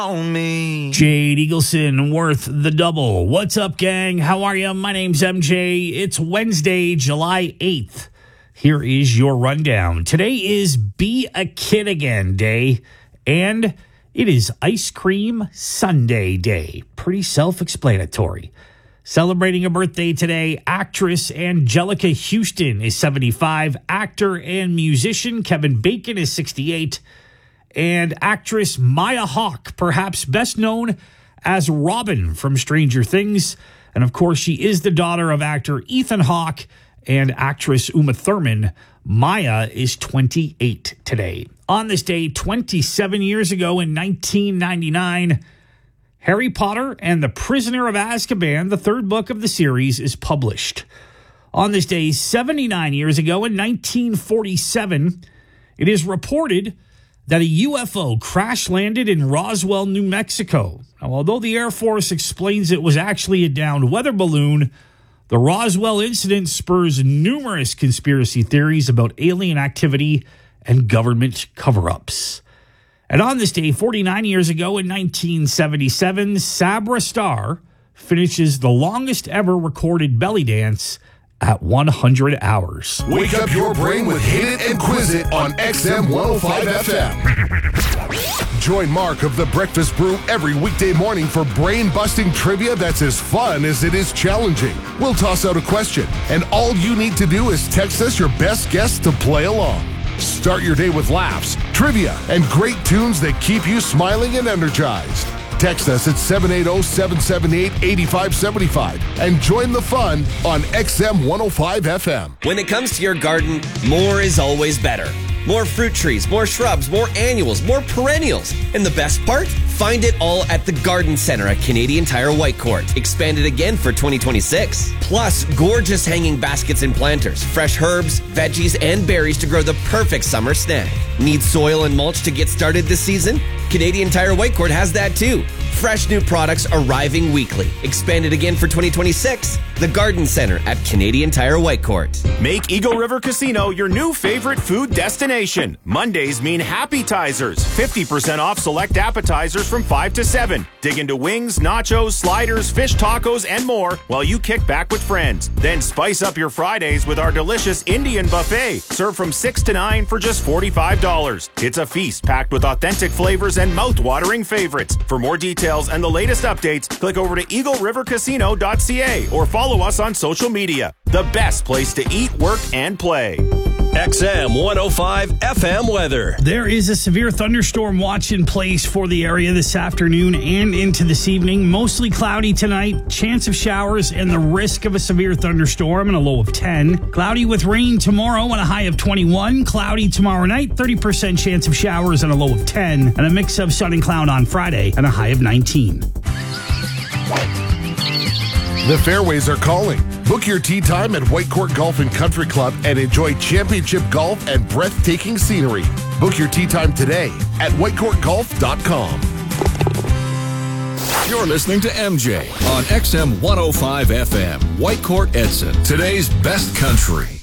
On me. Jade Eagleson worth the double. What's up, gang? How are you? My name's MJ. It's Wednesday, July 8th. Here is your rundown. Today is Be a Kid Again Day, and it is Ice Cream Sundae Day. Pretty self-explanatory. Celebrating a birthday today, actress Angelica Houston is 75. Actor and musician Kevin Bacon is 68. And actress Maya Hawke, perhaps best known as Robin from Stranger Things. And of course, she is the daughter of actor Ethan Hawke and actress Uma Thurman. Maya is 28 today. On this day, 27 years ago in 1999, Harry Potter and the Prisoner of Azkaban, the third book of the series, is published. On this day, 79 years ago in 1947, it is reported that a UFO crash-landed in Roswell, New Mexico. Now, although the Air Force explains it was actually a downed weather balloon, the Roswell incident spurs numerous conspiracy theories about alien activity and government cover-ups. And on this day, 49 years ago in 1977, Sabra Starr finishes the longest ever recorded belly dance at 100 hours. Wake up your brain with Hit It and Quiz It on XM 105 FM. Join Mark of The Breakfast Brew every weekday morning for brain-busting trivia that's as fun as it is challenging. We'll toss out a question, and all you need to do is text us your best guess to play along. Start your day with laughs, trivia, and great tunes that keep you smiling and energized. Text us at 780-778-8575 and join the fun on XM 105 FM. When it comes to your garden, more is always better. More fruit trees, more shrubs, more annuals, more perennials. And the best part? Find it all at the Garden Center at Canadian Tire Whitecourt. Expanded again for 2026. Plus, gorgeous hanging baskets and planters, fresh herbs, veggies, and berries to grow the perfect summer snack. Need soil and mulch to get started this season? Canadian Tire Whitecourt has that too. Fresh new products arriving weekly. Expanded again for 2026. The Garden Center at Canadian Tire Whitecourt. Make Eagle River Casino your new favorite food destination. Mondays mean Happytizers. 50% off select appetizers from 5 to 7. Dig into wings, nachos, sliders, fish tacos, and more while you kick back with friends. Then spice up your Fridays with our delicious Indian buffet. Served from 6 to 9 for just $45. It's a feast packed with authentic flavors and mouth-watering favorites. For more details and the latest updates, click over to eaglerivercasino.ca or follow us on social media. The best place to eat, work, and play. XM 105 FM weather. There is a severe thunderstorm watch in place for the area this afternoon and into this evening. Mostly cloudy tonight, chance of showers and the risk of a severe thunderstorm and a low of 10. Cloudy with rain tomorrow and a high of 21. Cloudy tomorrow night, 30% chance of showers and a low of 10. And a mix of sun and cloud on Friday and a high of 19. The fairways are calling. Book your tee time at Whitecourt Golf and Country Club and enjoy championship golf and breathtaking scenery. Book your tee time today at whitecourtgolf.com. You're listening to MJ on XM 105 FM, Whitecourt Edson, today's best country.